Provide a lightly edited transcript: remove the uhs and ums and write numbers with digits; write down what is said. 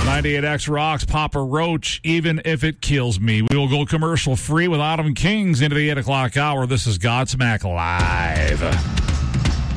98X Rocks, Papa Roach, Even If It Kills Me. We will go commercial free with Autumn Kings into the 8 o'clock hour. This is Godsmack Live.